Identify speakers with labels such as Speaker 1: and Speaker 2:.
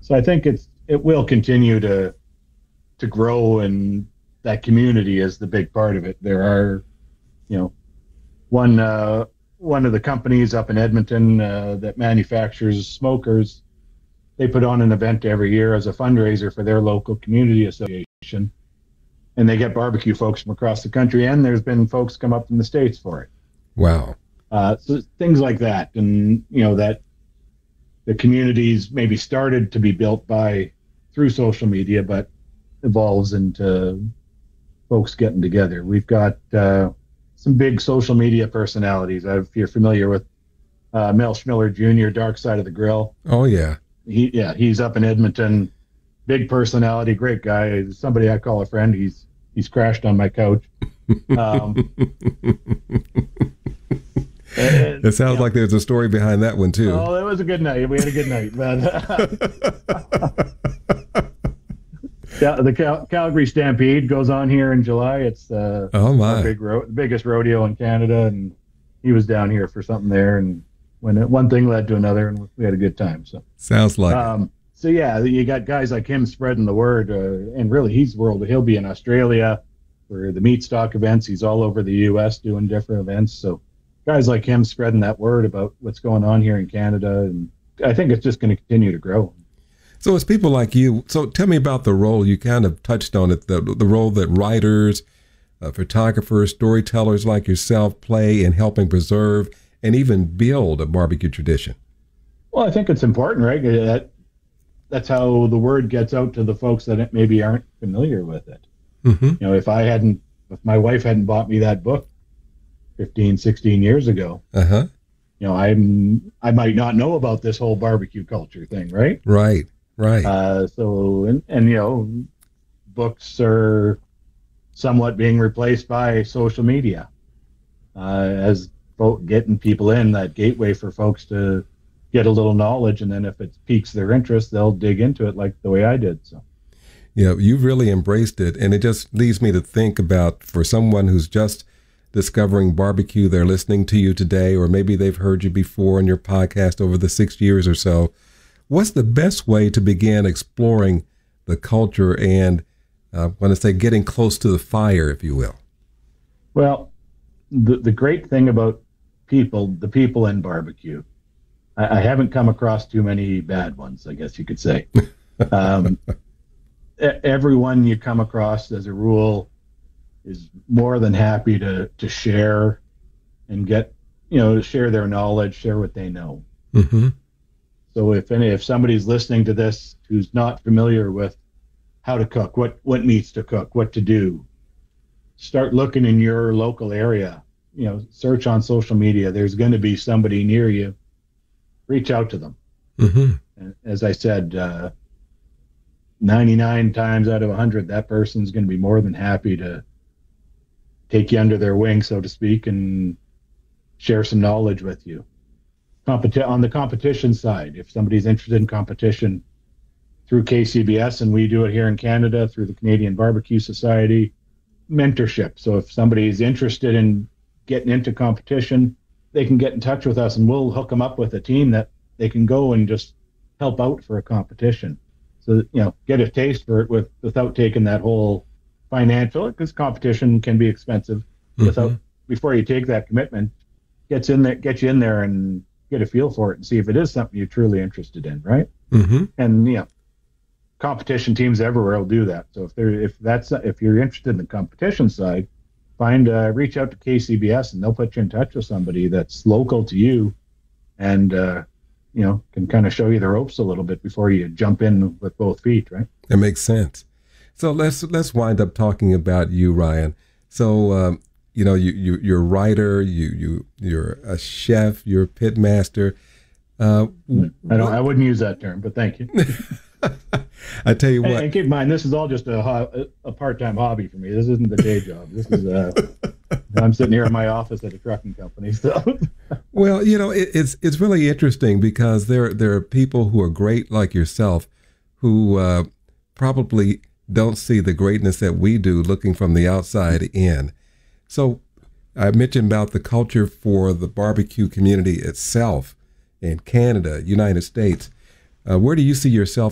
Speaker 1: So I think it will continue to grow, and that community is the big part of it. There are, you know, one of the companies up in Edmonton that manufactures smokers. They put on an event every year as a fundraiser for their local community association, and they get barbecue folks from across the country. And there's been folks come up from the States for it.
Speaker 2: Wow.
Speaker 1: So things like that, and that the communities maybe started to be built through social media, but evolves into folks getting together. We've got some big social media personalities. If you're familiar with Mel Schmiller Jr., Dark Side of the Grill.
Speaker 2: Oh yeah.
Speaker 1: He's up in Edmonton. Big personality, great guy. Somebody I call a friend. He's crashed on my couch.
Speaker 2: It sounds like there's a story behind that one too.
Speaker 1: Oh, that was a good night. We had a good night. But the Calgary Stampede goes on here in July. It's the biggest rodeo in Canada, and he was down here for something there, and when one thing led to another, and we had a good time. So
Speaker 2: sounds like
Speaker 1: so yeah, you got guys like him spreading the word, and really he'll be in Australia for the meat stock events. He's all over the U.S. doing different events. So guys like him spreading that word about what's going on here in Canada, and I think it's just going to continue to grow.
Speaker 2: So it's people like you. So tell me about the role. You kind of touched on it, the role that writers, photographers, storytellers like yourself play in helping preserve and even build a barbecue tradition. Well,
Speaker 1: I think it's important, right? That's how the word gets out to the folks that maybe aren't familiar with it.
Speaker 2: Mm-hmm.
Speaker 1: If my wife hadn't bought me that book 15, 16 years ago, I might not know about this whole barbecue culture thing, right?
Speaker 2: Right.
Speaker 1: Books are somewhat being replaced by social media as getting people in, that gateway for folks to get a little knowledge, and then if it piques their interest, they'll dig into it like the way I did. So,
Speaker 2: you've really embraced it, and it just leads me to think about, for someone who's just discovering barbecue, they're listening to you today, or maybe they've heard you before in your podcast over the 6 years or so. What's the best way to begin exploring the culture and, I want to say, getting close to the fire, if you will?
Speaker 1: Well, the great thing about the people in barbecue, I haven't come across too many bad ones, I guess you could say. Everyone you come across, as a rule, is more than happy to share and share their knowledge, share what they know.
Speaker 2: Mm-hmm.
Speaker 1: So if somebody's listening to this who's not familiar with how to cook, what meats to cook, what to do, start looking in your local area. Search on social media. There's going to be somebody near you. Reach out to them.
Speaker 2: Mm-hmm.
Speaker 1: And as I said, 99 times out of 100, that person's going to be more than happy to take you under their wing, so to speak, and share some knowledge with you. On the competition side, if somebody's interested in competition through KCBS, and we do it here in Canada through the Canadian Barbecue Society, mentorship. So if somebody's interested in getting into competition, they can get in touch with us, and we'll hook them up with a team that they can go and just help out for a competition. So, get a taste for it without taking that whole financial, because competition can be expensive.
Speaker 2: Mm-hmm.
Speaker 1: Before you take that commitment, get you in there and get a feel for it and see if it is something you're truly interested in, right?
Speaker 2: Mm-hmm.
Speaker 1: And competition teams everywhere will do that. So if you're interested in the competition side, reach out to KCBS, and they'll put you in touch with somebody that's local to you, and can kind of show you the ropes a little bit before you jump in with both feet, right?
Speaker 2: That makes sense. So let's wind up talking about you, Ryan. So you're a writer, you're a chef, you're a pit master.
Speaker 1: I wouldn't use that term, but thank you.
Speaker 2: I tell you what.
Speaker 1: And keep in mind, this is all just a part-time hobby for me. This isn't the day job. This is I'm sitting here in my office at a trucking company. So,
Speaker 2: well, it's really interesting, because there are people who are great like yourself who probably don't see the greatness that we do looking from the outside in. So I mentioned about the culture for the barbecue community itself in Canada, United States. Where do you see yourself